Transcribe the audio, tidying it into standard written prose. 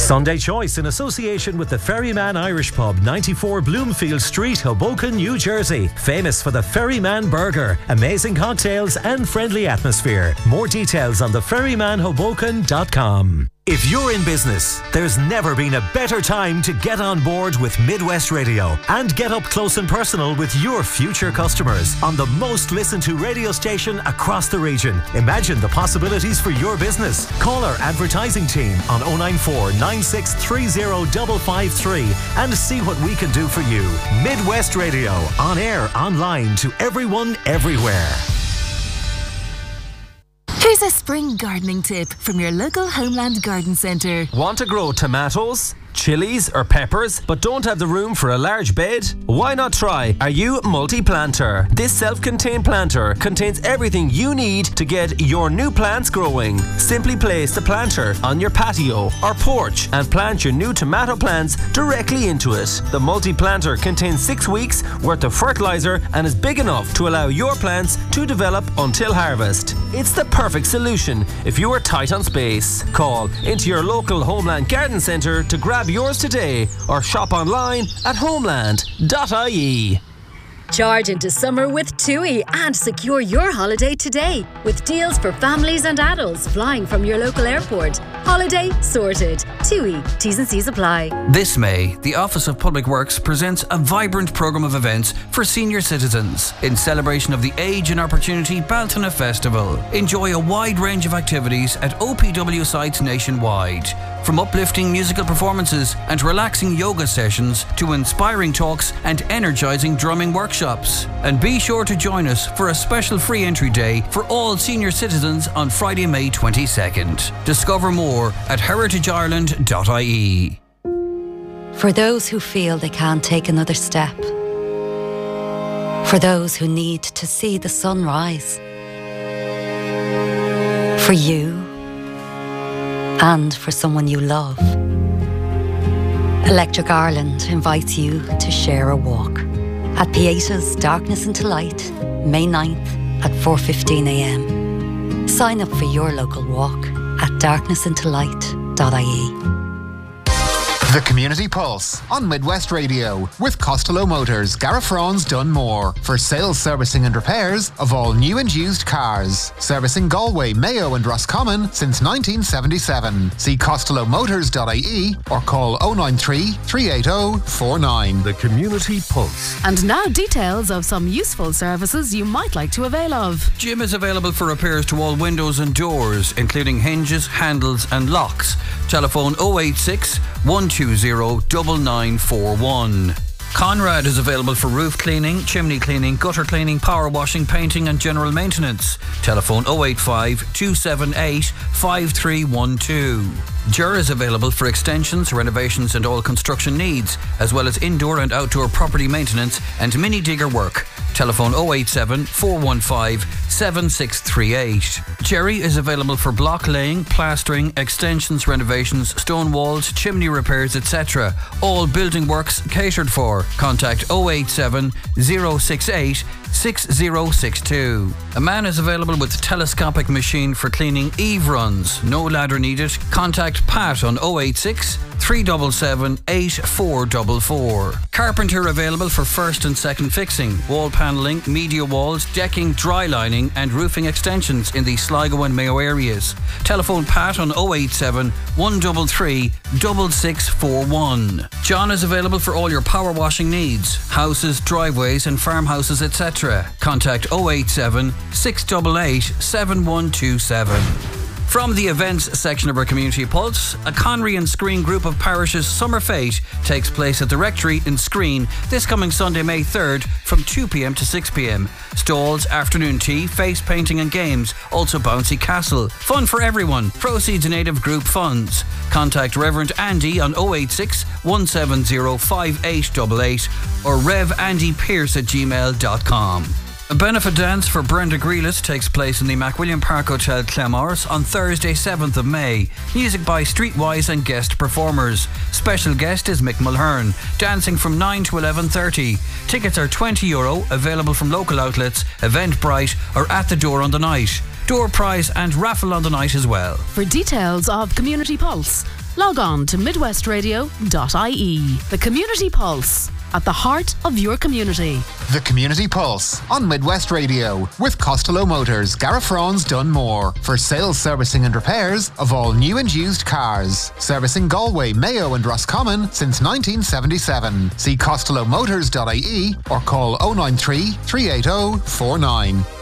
Sunday Choice in association with the Ferryman Irish Pub, 94 Bloomfield Street, Hoboken, New Jersey. Famous for the Ferryman Burger, amazing cocktails and friendly atmosphere. More details on theferrymanhoboken.com. If you're in business, there's never been a better time to get on board with Midwest Radio and get up close and personal with your future customers on the most listened to radio station across the region. Imagine the possibilities for your business. Call our advertising team on 094 9630 553 and see what we can do for you. Midwest Radio, on air, online, to everyone, everywhere. Here's a spring gardening tip from your local Homeland Garden Centre. Want to grow tomatoes, chilies or peppers but don't have the room for a large bed? Why not try our U Multi-Planter? This self-contained planter contains everything you need to get your new plants growing. Simply place the planter on your patio or porch and plant your new tomato plants directly into it. The Multi-Planter contains 6 weeks worth of fertilizer and is big enough to allow your plants to develop until harvest. It's the perfect solution if you are tight on space. Call into your local Homeland Garden Centre to grab yours today or shop online at homeland.ie. Charge into summer with TUI and secure your holiday today with deals for families and adults flying from your local airport. Holiday sorted. TUI. T's and C's apply. This May, the Office of Public Works presents a vibrant programme of events for senior citizens in celebration of the Age and Opportunity Baltona Festival. Enjoy a wide range of activities at OPW sites nationwide. From uplifting musical performances and relaxing yoga sessions to inspiring talks and energising drumming workshops. And be sure to join us for a special free entry day for all senior citizens on Friday, May 22nd. Discover more at heritageireland.ie. For those who feel they can't take another step. For those who need to see the sun rise. For you. And for someone you love. Electric Ireland invites you to share a walk at Pieta's Darkness into Light, May 9th at 4:15am. Sign up for your local walk at darknessintolight.ie. The Community Pulse on Midwest Radio with Costello Motors, Garafrons Dunmore for sales, servicing and repairs of all new and used cars. Servicing Galway, Mayo and Roscommon since 1977. See costellomotors.ie or call 093 380 49. The Community Pulse. And now details of some useful services you might like to avail of. Jim is available for repairs to all windows and doors, including hinges, handles and locks. Telephone 086 120 9941. Conrad is available for roof cleaning, chimney cleaning, gutter cleaning, power washing, painting and general maintenance. Telephone 085 278 5312. Ger is available for extensions, renovations and all construction needs, as well as indoor and outdoor property maintenance and mini digger work. Telephone 087 415 7638. Jerry is available for block laying, plastering, extensions, renovations, stone walls, chimney repairs, etc. All building works catered for. Contact 087 068 6062. A man is available with telescopic machine for cleaning eave runs. No ladder needed. Contact Pat on 086 377 8444. Carpenter available for first and second fixing, wall panelling, media walls, decking, dry lining and roofing extensions in the Sligo and Mayo areas. Telephone Pat on 087 133 6641. John is available for all your power washing needs, houses, driveways and farmhouses, etc. Contact 087 688 7127. From the events section of our Community Pulse, a Conry and Screen group of parishes Summer Fete takes place at the Rectory in Screen this coming Sunday, May 3rd from 2pm to 6pm. Stalls, afternoon tea, face painting and games, also bouncy castle. Fun for everyone. Proceeds in aid of group funds. Contact Reverend Andy on 086 170 5888 or revandypearce@gmail.com. A benefit dance for Brenda Grealis takes place in the MacWilliam Park Hotel, Clamars on Thursday 7th of May. Music by Streetwise and guest performers. Special guest is Mick Mulhern. Dancing from 9 to 11:30. Tickets are €20, available from local outlets, Eventbrite or at the door on the night. Door prize and raffle on the night as well. For details of Community Pulse, Log on to midwestradio.ie. The Community Pulse, at the heart of your community. The Community Pulse on Midwest Radio with Costello Motors, Garafrons, Dunmore. For sales, servicing and repairs of all new and used cars. Servicing Galway, Mayo and Roscommon since 1977. See costellomotors.ie or call 093 380 49.